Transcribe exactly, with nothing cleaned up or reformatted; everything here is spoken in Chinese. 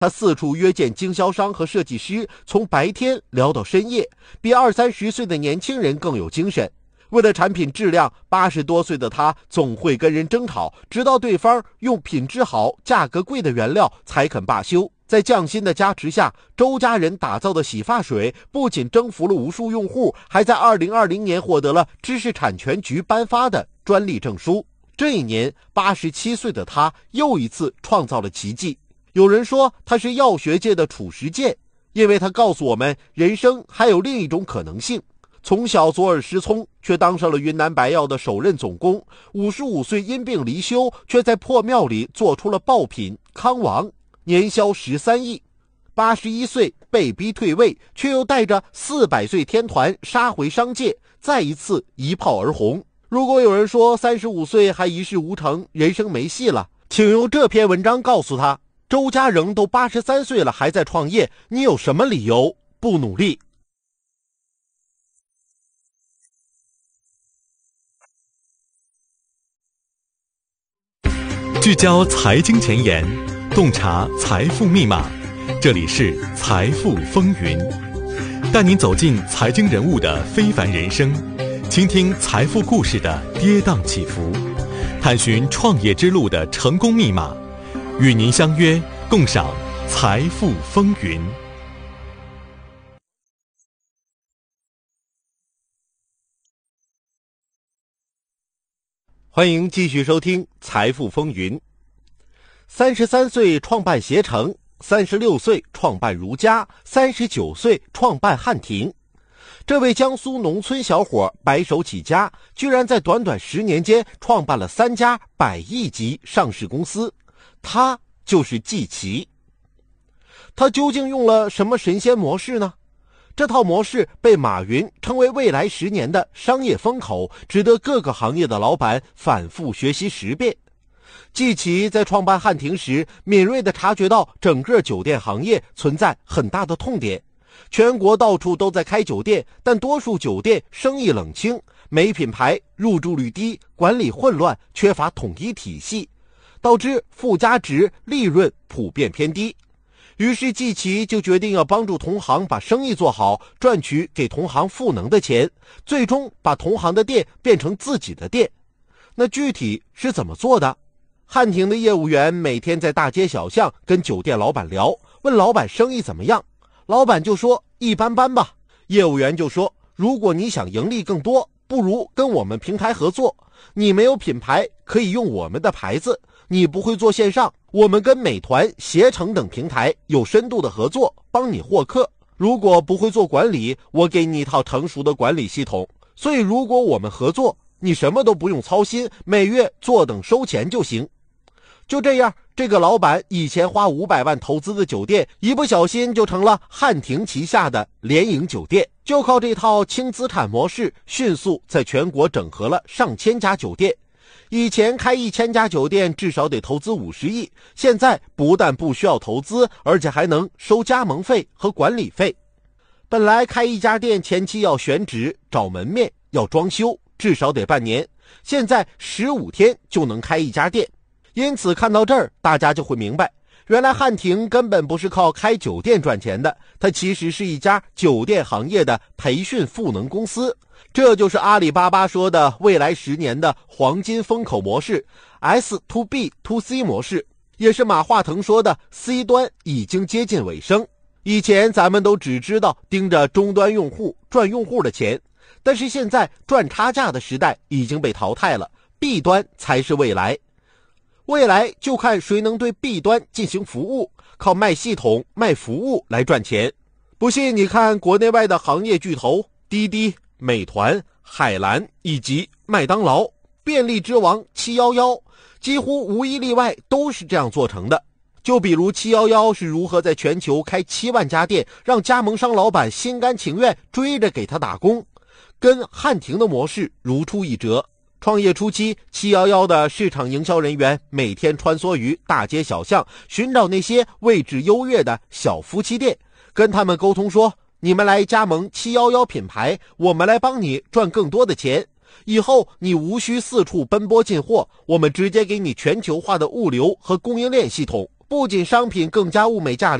他四处约见经销商和设计师，从白天聊到深夜，比二三十岁的年轻人更有精神。为了产品质量，八十多岁的他总会跟人争吵，直到对方用品质好、价格贵的原料才肯罢休。在匠心的加持下，周家人打造的洗发水不仅征服了无数用户，还在二零二零年获得了知识产权局颁发的专利证书。这一年，八十七岁的他又一次创造了奇迹。有人说他是药学界的褚时健，因为他告诉我们，人生还有另一种可能性。从小左耳失聪，却当上了云南白药的首任总工，五十五岁因病离休，却在破庙里做出了爆品康王，年销十三亿。八十一岁被逼退位，却又带着四百岁天团杀回商界，再一次一炮而红。如果有人说三十五岁还一事无成，人生没戏了，请用这篇文章告诉他，周家人都八十三岁了还在创业，你有什么理由不努力？ 聚焦财经前沿，洞察财富密码，这里是财富风云，带您走进财经人物的非凡人生，倾听财富故事的跌宕起伏，探寻创业之路的成功密码，与您相约共赏财富风云。 欢迎继续收听财富风云。三十三岁创办携程，三十六岁创办如家，三十九岁创办汉庭。这位江苏农村小伙白手起家，居然在短短十年间创办了三家百亿级上市公司，他就是季琦。他究竟用了什么神仙模式呢？这套模式被马云称为未来十年的商业风口，值得各个行业的老板反复学习十遍。季琦在创办汉庭时，敏锐地察觉到整个酒店行业存在很大的痛点。全国到处都在开酒店，但多数酒店生意冷清，没品牌，入住率低，管理混乱，缺乏统一体系，导致附加值、利润普遍偏低。于是季琦就决定要帮助同行把生意做好，赚取给同行赋能的钱，最终把同行的店变成自己的店。那具体是怎么做的？汉庭的业务员每天在大街小巷跟酒店老板聊，问老板生意怎么样，老板就说一般般吧。业务员就说，如果你想盈利更多，不如跟我们平台合作，你没有品牌可以用我们的牌子，你不会做线上，我们跟美团、携程等平台有深度的合作，帮你获客。如果不会做管理，我给你一套成熟的管理系统。所以如果我们合作，你什么都不用操心，每月坐等收钱就行。就这样，这个老板以前花五百万投资的酒店，一不小心就成了汉庭旗下的联营酒店。就靠这套轻资产模式，迅速在全国整合了上千家酒店。以前开一千家酒店至少得投资五十亿，现在不但不需要投资，而且还能收加盟费和管理费。本来开一家店前期要选址、找门面、要装修，至少得半年，现在十五天就能开一家店。因此看到这儿，大家就会明白，原来汉庭根本不是靠开酒店赚钱的，它其实是一家酒店行业的培训赋能公司。这就是阿里巴巴说的未来十年的黄金风口模式 S to B to C 模式，也是马化腾说的 C 端已经接近尾声。以前咱们都只知道盯着终端用户赚用户的钱，但是现在赚差价的时代已经被淘汰了， B 端才是未来。未来就看谁能对 B 端进行服务，靠卖系统、卖服务来赚钱。不信你看国内外的行业巨头，滴滴、美团、海澜以及麦当劳、便利之王七一一，几乎无一例外都是这样做成的。就比如七一一是如何在全球开七万家店，让加盟商老板心甘情愿追着给他打工，跟汉庭的模式如出一辙。创业初期，七一一的市场营销人员每天穿梭于大街小巷，寻找那些位置优越的小夫妻店，跟他们沟通说，你们来加盟七一一品牌，我们来帮你赚更多的钱。以后你无需四处奔波进货，我们直接给你全球化的物流和供应链系统， 不仅商品更加物美价廉，